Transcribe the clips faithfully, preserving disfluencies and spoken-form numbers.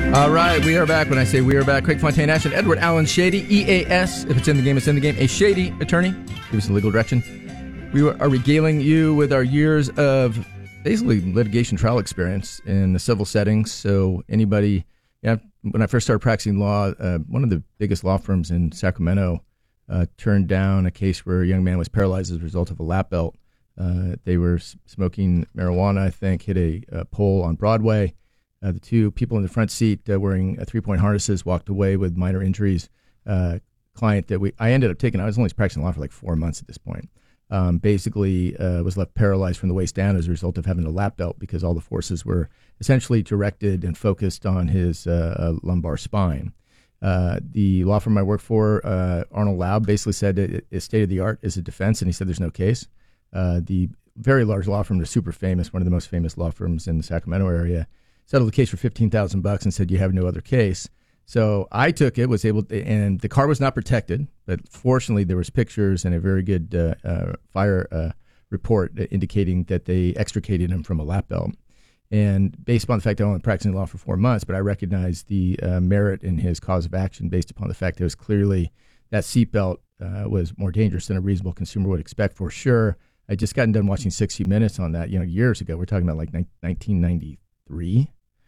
All right, we are back. When I say we are back, Craig Fontaine, Ash, and Edward Allen Shady, E A S. If it's in the game, it's in the game. A shady attorney. Give us some legal direction. We are regaling you with our years of basically litigation trial experience in the civil settings. So anybody, yeah, when I first started practicing law, uh, one of the biggest law firms in Sacramento uh, turned down a case where a young man was paralyzed as a result of a lap belt. Uh, they were smoking marijuana, I think, hit a, a pole on Broadway. Uh, the two people in the front seat uh, wearing uh, three-point harnesses walked away with minor injuries. Uh, client that we I ended up taking, I was only practicing law for like four months at this point, um, basically uh, was left paralyzed from the waist down as a result of having a lap belt because all the forces were essentially directed and focused on his uh, uh, lumbar spine. Uh, the law firm I work for, uh, Arnold Laub, basically said it is state-of-the-art as a defense, and he said there's no case. Uh, the very large law firm, they're super famous, one of the most famous law firms in the Sacramento area, settled the case for fifteen thousand bucks and said you have no other case. So I took it, was able to, and the car was not protected, but fortunately there was pictures and a very good uh, uh, fire uh, report indicating that they extricated him from a lap belt. And based upon the fact that I only practicing law for four months, but I recognized the uh, merit in his cause of action based upon the fact that it was clearly that seatbelt uh, was more dangerous than a reasonable consumer would expect for sure. I just gotten done watching sixty minutes on that, you know, years ago. We're talking about like nineteen ninety-three.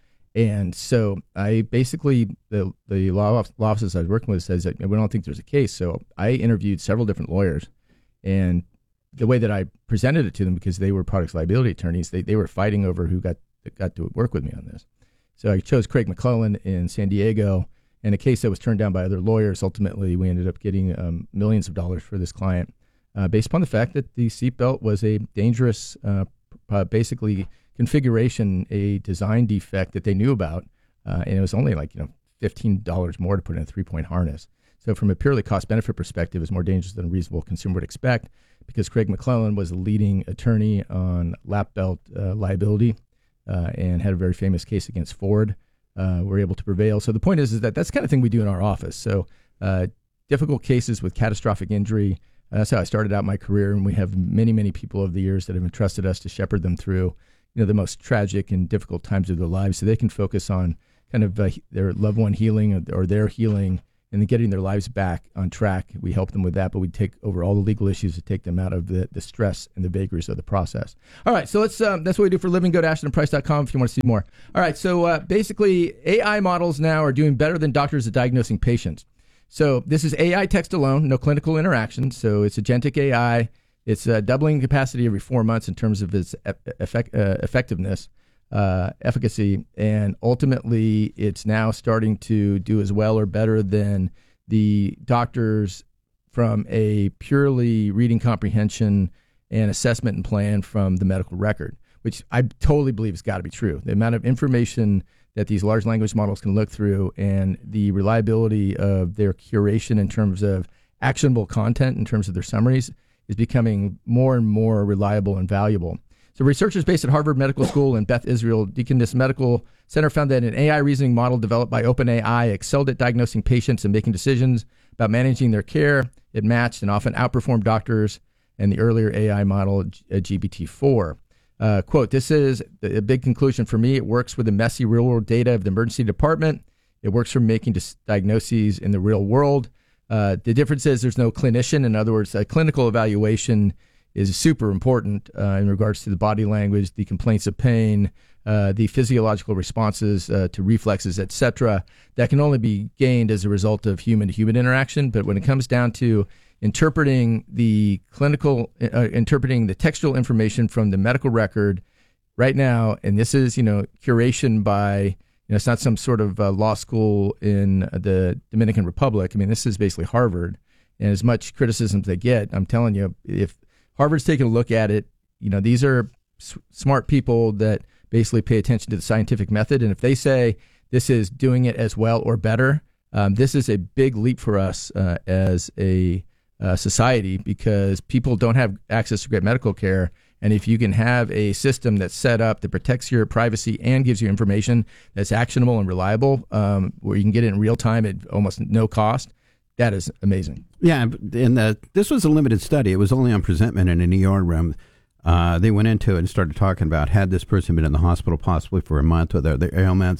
And so I basically, the the law, law offices I was working with says that we don't think there's a case. So I interviewed several different lawyers. And the way that I presented it to them, because they were products liability attorneys, they, they were fighting over who got got to work with me on this. So I chose Craig McClellan in San Diego. And a case that was turned down by other lawyers, ultimately we ended up getting um, millions of dollars for this client uh, based upon the fact that the seatbelt was a dangerous, uh, uh, basically, configuration, a design defect that they knew about, uh, and it was only like, you know, fifteen dollars more to put in a three-point harness. So from a purely cost-benefit perspective, it's more dangerous than a reasonable consumer would expect because Craig McClellan was a leading attorney on lap belt uh, liability uh, and had a very famous case against Ford. Uh, we're able to prevail. So the point is, is that that's the kind of thing we do in our office. So uh, difficult cases with catastrophic injury, uh, that's how I started out my career, and we have many, many people over the years that have entrusted us to shepherd them through you know, the most tragic and difficult times of their lives so they can focus on kind of uh, their loved one healing or, or their healing and then getting their lives back on track. We help them with that, but we take over all the legal issues to take them out of the, the stress and the vagaries of the process. All right, so let's um, that's what we do for a living. Go to ashton price dot com if you want to see more. All right, so uh, basically A I models now are doing better than doctors at diagnosing patients. So this is A I text alone, no clinical interaction. So it's agentic A I. It's uh, doubling capacity every four months in terms of its effect, uh, effectiveness, uh, efficacy, and ultimately it's now starting to do as well or better than the doctors from a purely reading comprehension and assessment and plan from the medical record, which I totally believe has got to be true. The amount of information that these large language models can look through and the reliability of their curation in terms of actionable content, in terms of their summaries, is becoming more and more reliable and valuable. So researchers based at Harvard Medical School and Beth Israel Deaconess Medical Center found that an A I reasoning model developed by OpenAI excelled at diagnosing patients and making decisions about managing their care. It matched and often outperformed doctors and the earlier A I model, G B T four. Uh, quote, this is a big conclusion for me. It works with the messy real-world data of the emergency department. It works for making dis- diagnoses in the real world. Uh, the difference is there's no clinician. In other words, a clinical evaluation is super important uh, in regards to the body language, the complaints of pain, uh, the physiological responses uh, to reflexes, et cetera. That can only be gained as a result of human-to-human interaction. But when it comes down to interpreting the clinical, uh, interpreting the textual information from the medical record right now, and this is, you know, curation by... You know, it's not some sort of uh, law school in the Dominican Republic. I mean, this is basically Harvard. And as much criticism as they get, I'm telling you, if Harvard's taking a look at it, you know, these are s- smart people that basically pay attention to the scientific method. And if they say this is doing it as well or better, um, this is a big leap for us uh, as a uh, society because people don't have access to great medical care. And if you can have a system that's set up that protects your privacy and gives you information that's actionable and reliable, um, where you can get it in real time at almost no cost, that is amazing. Yeah, and the, this was a limited study. It was only on presentment in an E R room. Uh, they went into it and started talking about had this person been in the hospital possibly for a month with their, their ailments.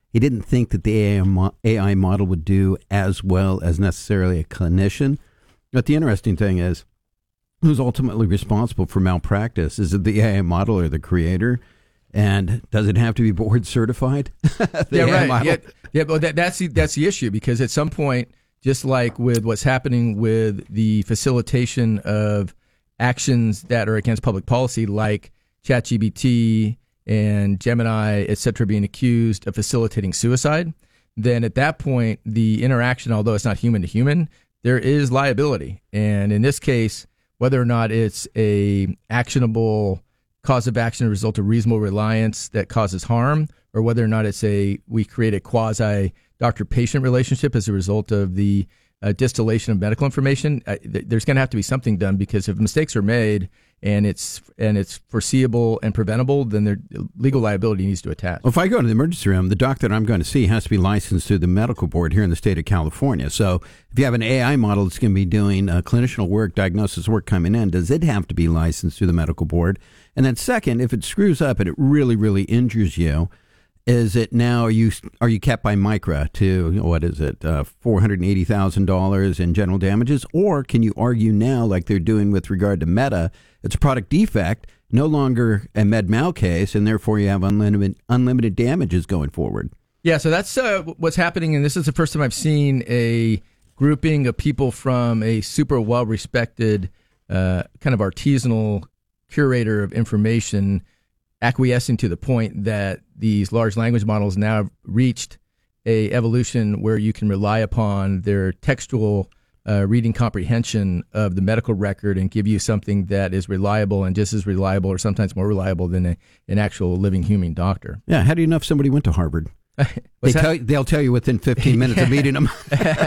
He didn't think that the A I, mo- A I model would do as well as necessarily a clinician. But the interesting thing is, who's ultimately responsible for malpractice? Is it the A I model or the creator? And does it have to be board certified? yeah, right. Yeah, yeah, but that, that's the, that's the issue, because at some point, just like with what's happening with the facilitation of actions that are against public policy, like ChatGPT and Gemini, et cetera, being accused of facilitating suicide, then at that point, the interaction, although it's not human to human, there is liability. And in this case, whether or not it's a actionable cause of action as a result of reasonable reliance that causes harm, or whether or not it's a we create a quasi doctor-patient relationship as a result of the uh, distillation of medical information, uh, th- there's going to have to be something done, because if mistakes are made and it's and it's foreseeable and preventable, then their legal liability needs to attach. Well, if I go to the emergency room, the doctor that I'm going to see has to be licensed through the medical board here in the state of California. So if you have an A I model that's going to be doing uh, clinicianal work, diagnosis work coming in, does it have to be licensed through the medical board? And then second, if it screws up and it really, really injures you, is it now, are you, are you kept by Micra to, what is it, uh, four hundred eighty thousand dollars in general damages? Or can you argue now, like they're doing with regard to Meta, it's a product defect, no longer a med-mal case, and therefore you have unlimited unlimited damages going forward? Yeah, so that's uh, what's happening, and this is the first time I've seen a grouping of people from a super well-respected uh, kind of artisanal curator of information acquiescing to the point that these large language models now have reached a evolution where you can rely upon their textual uh, reading comprehension of the medical record and give you something that is reliable and just as reliable or sometimes more reliable than a, an actual living human doctor. Yeah, how do you know if somebody went to Harvard? they tell, they'll tell you within fifteen minutes of meeting them.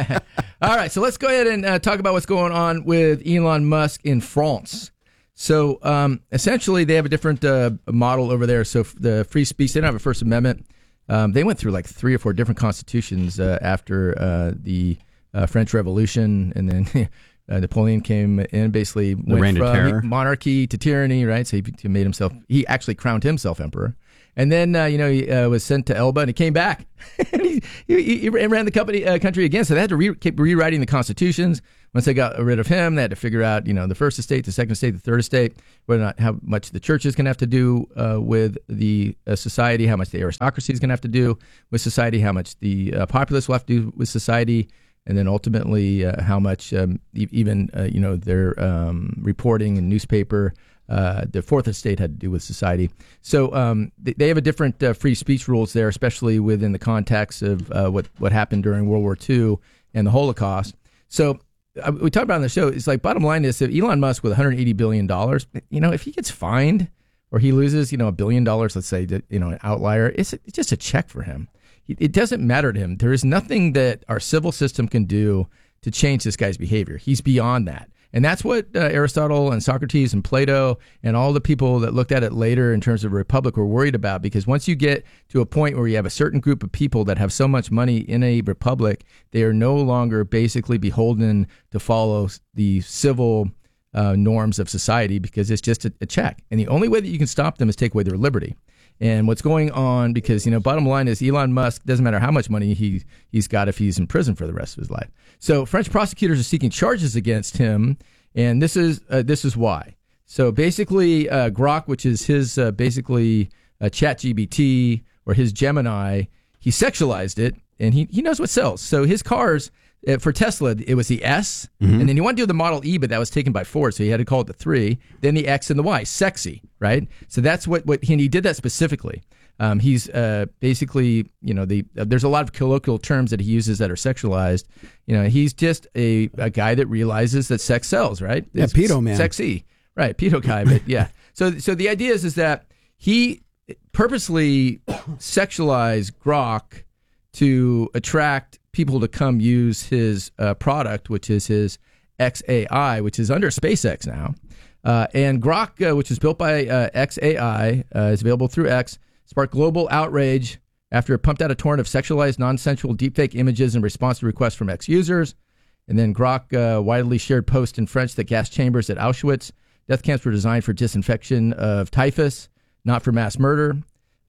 All right, so let's go ahead and uh, talk about what's going on with Elon Musk in France. So um, essentially, they have a different uh, model over there. So the free speech, they don't have a First Amendment. Um, they went through like three or four different constitutions uh, after uh, the uh, French Revolution, and then uh, Napoleon came in, basically the went from terror. monarchy to tyranny, right? So he, he made himself, he actually crowned himself emperor. And then, uh, you know, he uh, was sent to Elba, and he came back. he, he, he ran the company, uh, country again. So they had to re- keep rewriting the constitutions. Once they got rid of him, they had to figure out, you know, the first estate, the second estate, the third estate, whether or not how much the church is going to have to do uh, with the uh, society, how much the aristocracy is going to have to do with society, how much the uh, populace will have to do with society, and then ultimately uh, how much um, e- even, uh, you know, their um, reporting and newspaper. Uh, the fourth estate had to do with society. So um, they, they have a different uh, free speech rules there, especially within the context of uh, what, what happened during World War Two and the Holocaust. So uh, we talked about on the show, it's like, bottom line is, if Elon Musk with one hundred eighty billion dollars, you know, if he gets fined or he loses, you know, a billion dollars, let's say, that, you know, an outlier, it's, it's just a check for him. It doesn't matter to him. There is nothing that our civil system can do to change this guy's behavior. He's beyond that. And that's what uh, Aristotle and Socrates and Plato and all the people that looked at it later in terms of a republic were worried about, because once you get to a point where you have a certain group of people that have so much money in a republic, they are no longer basically beholden to follow the civil uh, norms of society, because it's just a, a check. And the only way that you can stop them is take away their liberty. And what's going on, because, you know, bottom line is Elon Musk, doesn't matter how much money he, he's got if he's in prison for the rest of his life. So French prosecutors are seeking charges against him, and this is uh, this is why. So basically, uh, Grok, which is his uh, basically uh, ChatGPT or his Gemini, he sexualized it, and he, he knows what sells. So his cars, uh, for Tesla, it was the S, mm-hmm. and then he wanted to do the Model E, but that was taken by Ford, so he had to call it the three, then the X and the Y, sexy, right? So that's what, what and he did that specifically. Um, he's uh, basically, you know, the uh, there's a lot of colloquial terms that he uses that are sexualized. You know, he's just a, a guy that realizes that sex sells, right? Yeah, it's, pedo man. Sexy, right, pedo guy, but yeah. So so the idea is, is that he purposely sexualized Grok to attract people to come use his uh, product, which is his X A I, which is under SpaceX now. Uh, and Grok, uh, which is built by uh, X A I, uh, is available through X, sparked global outrage after it pumped out a torrent of sexualized, non-sensual deepfake images in response to requests from X users. And then Grok uh, widely shared posts in French that gas chambers at Auschwitz, death camps were designed for disinfection of typhus, not for mass murder.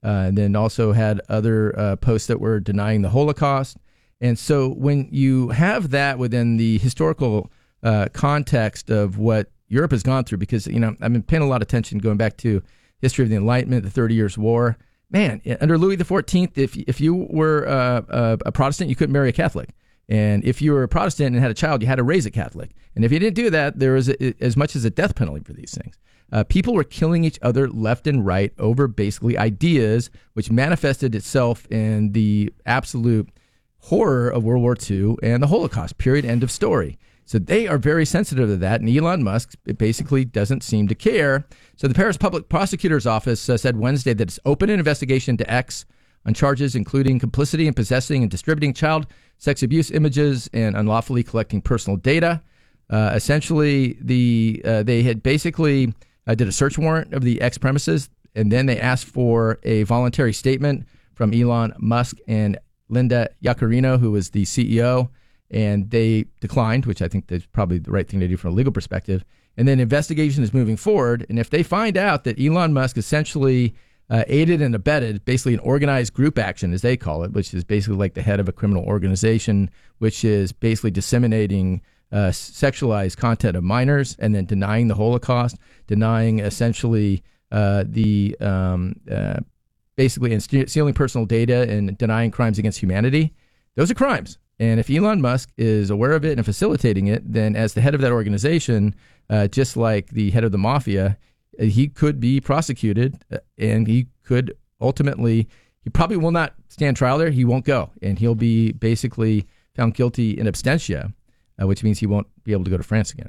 uh, and then also had other uh, posts that were denying the Holocaust. And so when you have that within the historical uh, context of what Europe has gone through, because, you know, I've been paying a lot of attention going back to history of the Enlightenment, the Thirty Years' War. Man, under Louis the fourteenth, if if you were uh, a, a Protestant, you couldn't marry a Catholic. And if you were a Protestant and had a child, you had to raise a Catholic. And if you didn't do that, there was a, as much as a death penalty for these things. Uh, people were killing each other left and right over basically ideas, which manifested itself in the absolute horror of World War Two and the Holocaust, period, end of story. So they are very sensitive to that, and Elon Musk basically doesn't seem to care. So the Paris Public Prosecutor's Office uh, said Wednesday that it's opened an investigation into X on charges including complicity in possessing and distributing child sex abuse images and unlawfully collecting personal data. Uh, essentially, the uh, they had basically uh, did a search warrant of the X premises, and then they asked for a voluntary statement from Elon Musk and Linda Yaccarino, who was the C E O. And they declined, which I think is probably the right thing to do from a legal perspective. And then investigation is moving forward. And if they find out that Elon Musk essentially uh, aided and abetted basically an organized group action, as they call it, which is basically like the head of a criminal organization, which is basically disseminating uh, sexualized content of minors and then denying the Holocaust, denying essentially uh, the um, uh, basically and stealing personal data and denying crimes against humanity, those are crimes. And if Elon Musk is aware of it and facilitating it, then as the head of that organization, uh, just like the head of the mafia, he could be prosecuted, and he could ultimately, he probably will not stand trial there. He won't go, and he'll be basically found guilty in absentia, uh, which means he won't be able to go to France again.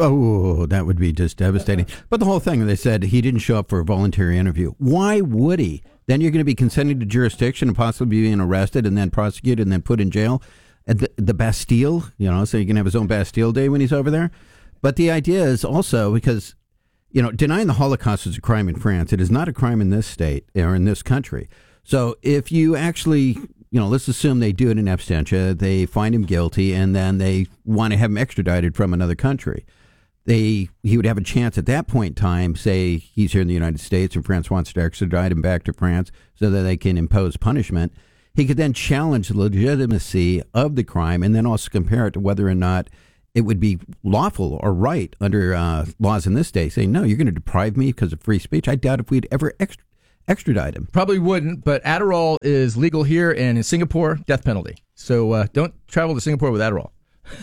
Oh, that would be just devastating. But the whole thing, they said he didn't show up for a voluntary interview. Why would he? Then you're going to be consenting to jurisdiction and possibly being arrested and then prosecuted and then put in jail. At the, the Bastille, you know, so he can have his own Bastille Day when he's over there. But the idea is also because, you know, denying the Holocaust is a crime in France. It is not a crime in this state or in this country. So if you actually, you know, let's assume they do it in absentia, they find him guilty, and then they want to have him extradited from another country. They he would have a chance at that point in time, say he's here in the United States and France wants to extradite him back to France so that they can impose punishment. He could then challenge the legitimacy of the crime and then also compare it to whether or not it would be lawful or right under uh, laws in this day, saying, no, you're going to deprive me because of free speech. I doubt if we'd ever extra- extradite him. Probably wouldn't, but Adderall is legal here, and in Singapore, death penalty. So uh, don't travel to Singapore with Adderall.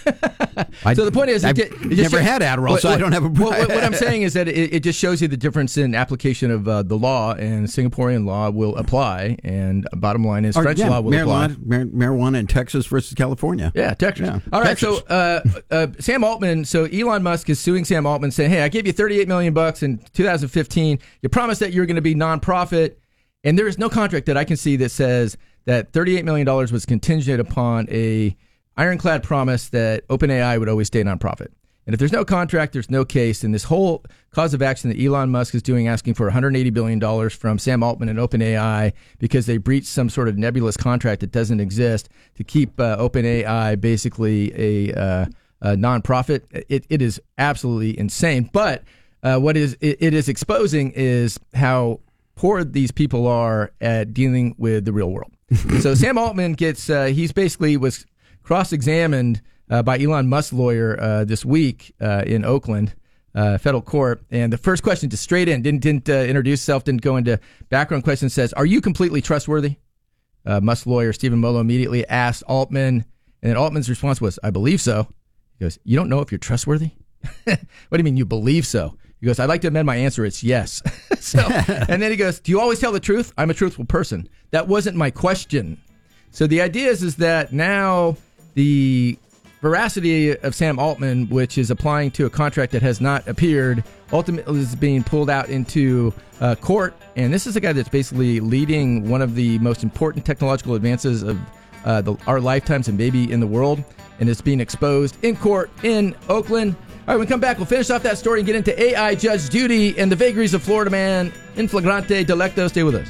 I, so the point is, I've it, it never just, had Adderall, what, so what, I don't have a. what, what I'm saying is that it, it just shows you the difference in application of uh, the law, and Singaporean law will apply, and bottom line is or, French yeah, law will marijuana, apply. Mar- marijuana in Texas versus California. Yeah, Texas. Yeah, All right, Texas. so uh, uh, Sam Altman. So Elon Musk is suing Sam Altman, saying, "Hey, I gave you thirty-eight million bucks in two thousand fifteen. You promised that you're going to be nonprofit, and there is no contract that I can see that says that thirty-eight million dollars was contingent upon a ironclad promise that OpenAI would always stay nonprofit. And if there's no contract, there's no case. And this whole cause of action that Elon Musk is doing, asking for one hundred eighty billion dollars from Sam Altman and OpenAI because they breached some sort of nebulous contract that doesn't exist to keep uh, OpenAI basically a, uh, a nonprofit, it, it is absolutely insane. But uh, what is it, it is exposing is how poor these people are at dealing with the real world. So Sam Altman gets, uh, he's basically was cross-examined uh, by Elon Musk's lawyer uh, this week uh, in Oakland uh, federal court. And the first question, just straight in, didn't, didn't uh, introduce himself, didn't go into background questions, says, "Are you completely trustworthy?" Uh, Musk's lawyer, Stephen Molo, immediately asked Altman, and then Altman's response was, "I believe so." He goes, "You don't know if you're trustworthy?" "What do you mean you believe so?" He goes, "I'd like to amend my answer. It's yes." So, and then he goes, "Do you always tell the truth?" "I'm a truthful person." "That wasn't my question." So the idea is, is that now the veracity of Sam Altman, which is applying to a contract that has not appeared, ultimately is being pulled out into uh, court. And this is a guy that's basically leading one of the most important technological advances of uh, the, our lifetimes and maybe in the world. And it's being exposed in court in Oakland. All right, when we come back, we'll finish off that story and get into A I Judge Judy and the vagaries of Florida man in flagrante delicto. Stay with us.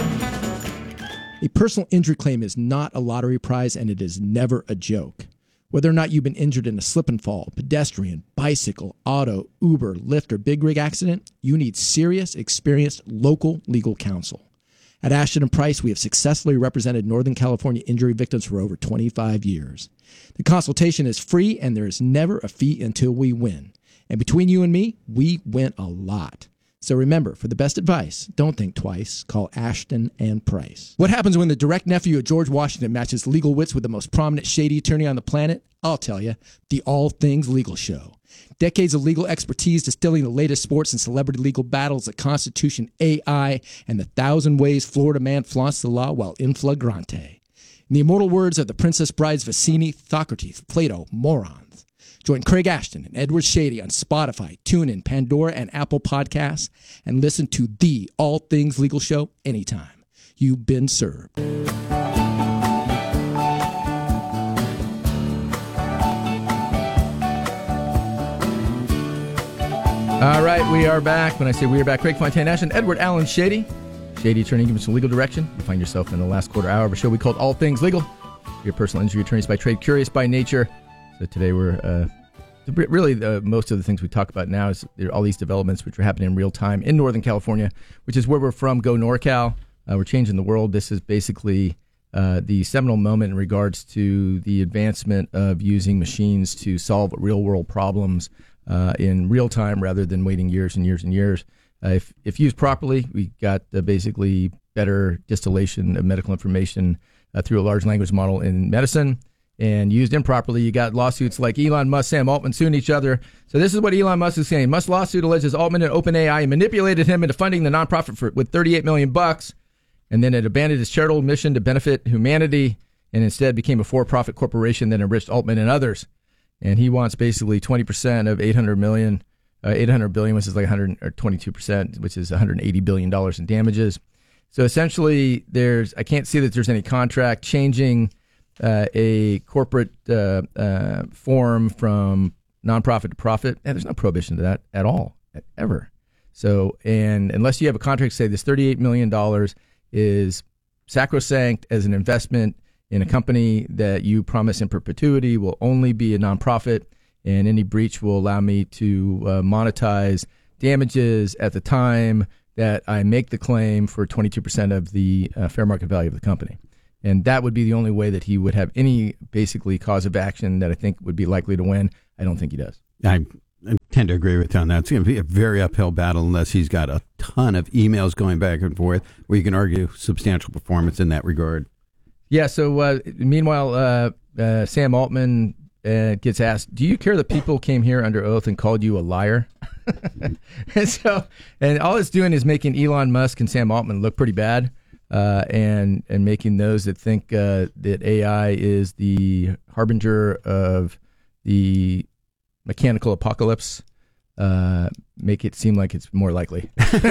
A personal injury claim is not a lottery prize, and it is never a joke. Whether or not you've been injured in a slip and fall, pedestrian, bicycle, auto, Uber, Lyft, or big rig accident, you need serious, experienced local legal counsel. At Ashton and Price, we have successfully represented Northern California injury victims for over twenty-five years. The consultation is free, and there is never a fee until we win. And between you and me, we win a lot. So remember, for the best advice, don't think twice. Call Ashton and Price. What happens when the direct nephew of George Washington matches legal wits with the most prominent shady attorney on the planet? I'll tell you, the All Things Legal Show. Decades of legal expertise distilling the latest sports and celebrity legal battles, the Constitution, A I, and the thousand ways Florida man flaunts the law while in flagrante. In the immortal words of the Princess Brides Vicini, Socrates, Plato, morons. Join Craig Ashton and Edward Shady on Spotify, TuneIn, Pandora, and Apple Podcasts, and listen to the All Things Legal Show anytime. You've been served. All right, we are back. When I say we are back, Craig Fontaine Nash and Edward Allen Shady. Shady attorney, give us some legal direction. You find yourself in the last quarter hour of a show we called All Things Legal. Your personal injury attorneys by trade, curious by nature. So today we're uh, really uh, most of the things we talk about now is there are all these developments which are happening in real time in Northern California, which is where we're from. Go NorCal. Uh, we're changing the world. This is basically uh, the seminal moment in regards to the advancement of using machines to solve real world problems uh, in real time rather than waiting years and years and years. Uh, if, if used properly, we got uh, basically better distillation of medical information uh, through a large language model in medicine. And used improperly, you got lawsuits like Elon Musk, Sam Altman suing each other. So this is what Elon Musk is saying. Musk lawsuit alleges Altman and OpenAI manipulated him into funding the nonprofit for, with thirty-eight million bucks, and then it abandoned its charitable mission to benefit humanity, and instead became a for-profit corporation that enriched Altman and others. And he wants basically twenty percent of eight hundred million, uh, eight hundred billion, which is like one hundred or twenty-two percent, which is one hundred eighty billion dollars in damages. So essentially, there's I can't see that there's any contract changing Uh, a corporate uh, uh, form from nonprofit to profit, and there's no prohibition to that at all, ever. So, and unless you have a contract say this thirty-eight million dollars is sacrosanct as an investment in a company that you promise in perpetuity will only be a nonprofit, and any breach will allow me to uh, monetize damages at the time that I make the claim for twenty-two percent of the uh, fair market value of the company. And that would be the only way that he would have any basically cause of action that I think would be likely to win. I don't think he does. I, I tend to agree with you on that. It's going to be a very uphill battle unless he's got a ton of emails going back and forth where you can argue substantial performance in that regard. Yeah, so uh, meanwhile, uh, uh, Sam Altman uh, gets asked, do you care that people came here under oath and called you a liar? and so, and all it's doing is making Elon Musk and Sam Altman look pretty bad. Uh, and and making those that think uh, that A I is the harbinger of the mechanical apocalypse uh, make it seem like it's more likely.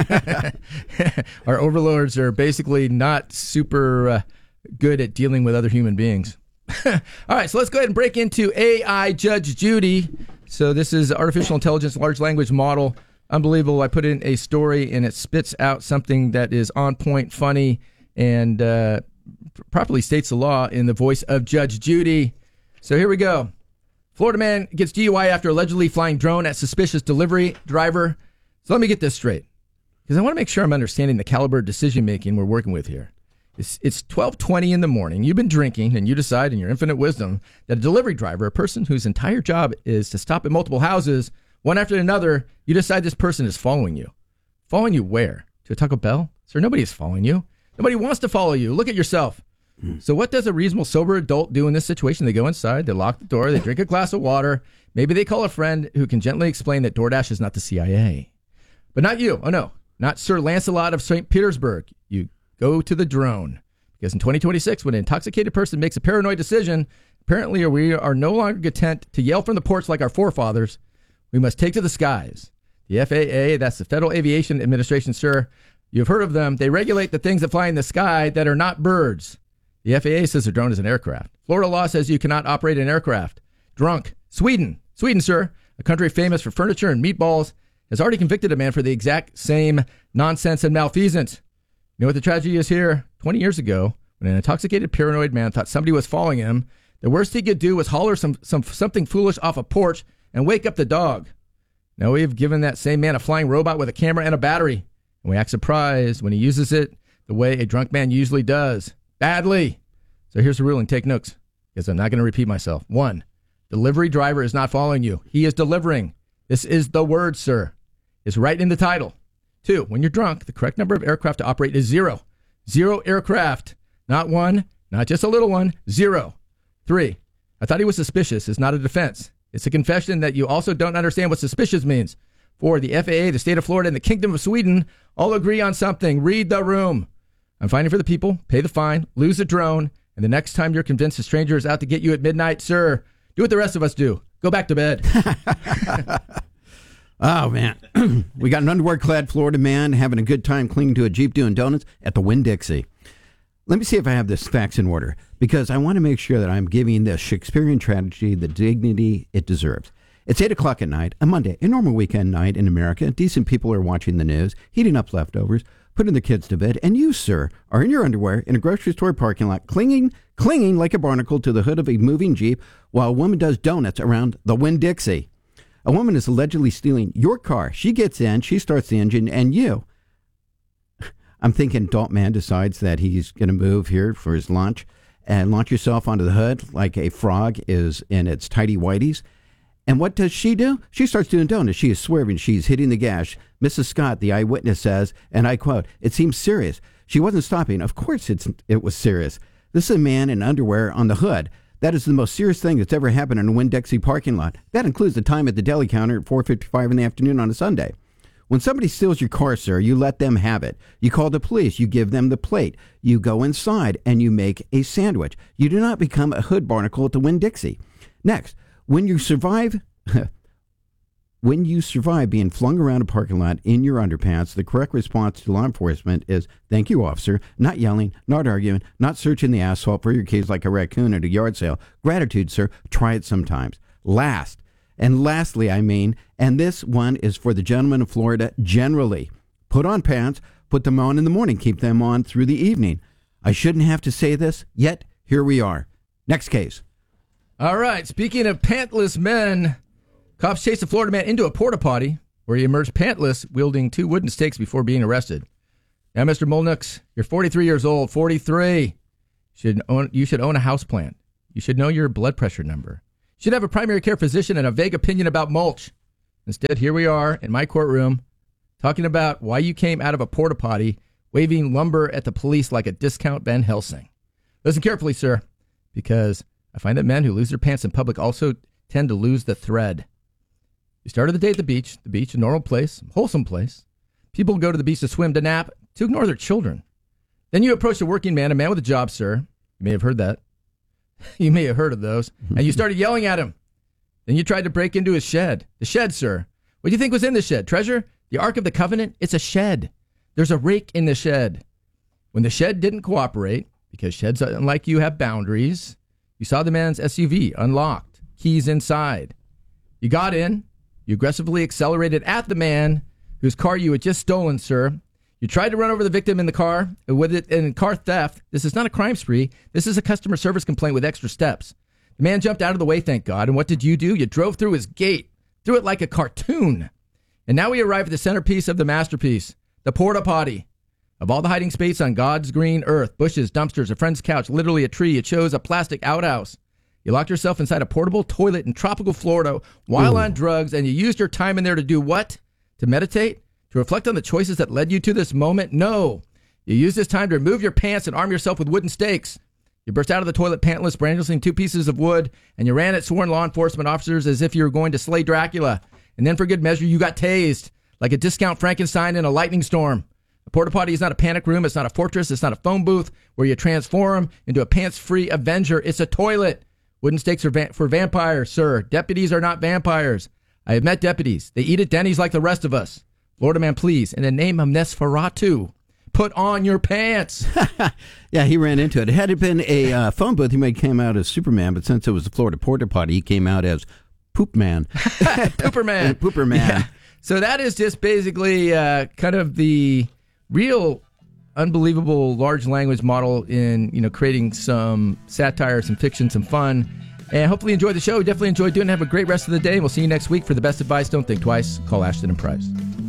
Our overlords are basically not super uh, good at dealing with other human beings. All right, so let's go ahead and break into A I Judge Judy. So this is artificial intelligence large language model. Unbelievable. I put in a story and it spits out something that is on point, funny, and uh, properly states the law in the voice of Judge Judy. So here we go. Florida man gets D U I after allegedly flying drone at suspicious delivery driver. So let me get this straight, because I want to make sure I'm understanding the caliber of decision-making we're working with here. It's, it's twelve twenty in the morning. You've been drinking, and you decide in your infinite wisdom that a delivery driver, a person whose entire job is to stop at multiple houses, one after another, you decide this person is following you. Following you where? To a Taco Bell? Sir, nobody is following you. Nobody wants to follow you. Look at yourself. Mm. So what does a reasonable, sober adult do in this situation? They go inside, they lock the door, they drink a glass of water. Maybe they call a friend who can gently explain that DoorDash is not the C I A. But not you. Oh, no. Not Sir Lancelot of Saint Petersburg. You go to the drone. Because in twenty twenty-six, when an intoxicated person makes a paranoid decision, apparently we are no longer content to yell from the porch like our forefathers. We must take to the skies. The F A A, that's the Federal Aviation Administration, sir. You've heard of them. They regulate the things that fly in the sky that are not birds. The F A A says a drone is an aircraft. Florida law says you cannot operate an aircraft. Drunk. Sweden. Sweden, sir, a country famous for furniture and meatballs, has already convicted a man for the exact same nonsense and malfeasance. You know what the tragedy is here? twenty years ago, when an intoxicated paranoid man thought somebody was following him, The worst he could do was holler some, some something foolish off a porch and wake up the dog. Now we have given that same man a flying robot with a camera and a battery, and we act surprised when he uses it the way a drunk man usually does. Badly. So here's the ruling. Take notes, because I'm not going to repeat myself. One, delivery driver is not following you. He is delivering. This is the word, sir. It's right in the title. Two, when you're drunk, the correct number of aircraft to operate is zero. Zero aircraft. Not one, not just a little one, zero. Three, I thought he was suspicious is not a defense. It's a confession that you also don't understand what suspicious means. Four, the F A A, the state of Florida, and the Kingdom of Sweden all agree on something. Read the room. I'm fighting for the people, pay the fine, lose the drone, and the next time you're convinced a stranger is out to get you at midnight, sir, do what the rest of us do. Go back to bed. Oh, man. We got an underwear-clad Florida man having a good time clinging to a Jeep doing donuts at the Winn-Dixie. Let me see if I have this facts in order, because I want to make sure that I'm giving this Shakespearean tragedy the dignity it deserves. It's eight o'clock at night, a Monday, a normal weekend night in America. Decent people are watching the news, heating up leftovers, putting their kids to bed, and you, sir, are in your underwear in a grocery store parking lot, clinging, clinging like a barnacle to the hood of a moving Jeep while a woman does donuts around the Winn-Dixie. A woman is allegedly stealing your car. She gets in, she starts the engine, and you... I'm thinking adult man decides that he's going to move here for his lunch and launch yourself onto the hood like a frog is in its tidy whities. And what does she do? She starts doing donuts. She is swerving. She's hitting the gas. Missus Scott, the eyewitness, says, and I quote, "It seems serious." She wasn't stopping. Of course it's, it was serious. This is a man in underwear on the hood. That is the most serious thing that's ever happened in a Winn-Dixie parking lot. That includes the time at the deli counter at four fifty-five in the afternoon on a Sunday. When somebody steals your car, sir, you let them have it. You call the police. You give them the plate. You go inside and you make a sandwich. You do not become a hood barnacle at the Winn-Dixie. Next, when you survive... When you survive being flung around a parking lot in your underpants, the correct response to law enforcement is, "Thank you, officer," not yelling, not arguing, not searching the asphalt for your keys like a raccoon at a yard sale. Gratitude, sir. Try it sometimes. Last, and lastly, I mean, and this one is for the gentlemen of Florida generally, put on pants, put them on in the morning, keep them on through the evening. I shouldn't have to say this, yet here we are. Next case. All right, speaking of pantless men... Cops chased a Florida man into a porta potty where he emerged pantless, wielding two wooden stakes before being arrested. Now, Mister Molnux, you're forty-three years old, forty-three. Should own, you should own a houseplant. You should know your blood pressure number. You should have a primary care physician and a vague opinion about mulch. Instead, here we are in my courtroom talking about why you came out of a porta potty waving lumber at the police like a discount Van Helsing. Listen carefully, sir, because I find that men who lose their pants in public also tend to lose the thread. You started the day at the beach. The beach, a normal place, wholesome place. People go to the beach to swim, to nap, to ignore their children. Then you approached a working man, a man with a job, sir. You may have heard that. You may have heard of those. And you started yelling at him. Then you tried to break into his shed. The shed, sir. What do you think was in the shed? Treasure? The Ark of the Covenant? It's a shed. There's a rake in the shed. When the shed didn't cooperate, because sheds, unlike you, have boundaries, you saw the man's S U V unlocked, keys inside. You got in. You aggressively accelerated at the man whose car you had just stolen, sir. You tried to run over the victim in the car. With it in car theft, this is not a crime spree. This is a customer service complaint with extra steps. The man jumped out of the way, thank God. And what did you do? You drove through his gate, through it like a cartoon. And now we arrive at the centerpiece of the masterpiece, the porta potty. Of all the hiding space on God's green earth, bushes, dumpsters, a friend's couch, literally a tree, you chose a plastic outhouse. You locked yourself inside a portable toilet in tropical Florida while Ooh. on drugs, and you used your time in there to do what? To meditate? To reflect on the choices that led you to this moment? No. You used this time to remove your pants and arm yourself with wooden stakes. You burst out of the toilet pantless, brandishing two pieces of wood, and you ran at sworn law enforcement officers as if you were going to slay Dracula. And then for good measure, you got tased, like a discount Frankenstein in a lightning storm. A porta potty is not a panic room. It's not a fortress. It's not a phone booth where you transform into a pants-free Avenger. It's a toilet. Wooden stakes are va- for vampires, sir. Deputies are not vampires. I have met deputies. They eat at Denny's like the rest of us. Florida man, please, in the name of Nosferatu, put on your pants. Yeah, he ran into it. Had it been a uh, phone booth, he might have came out as Superman, but since it was the Florida porta potty, he came out as Poop Man. Pooper Man. Pooper Man. Yeah. So that is just basically uh, kind of the real unbelievable large language model in, you know, creating some satire, some fiction, some fun. And hopefully you enjoy the show. Definitely enjoy doing it. Have a great rest of the day. We'll see you next week. For the best advice, don't think twice. Call Ashton and Price.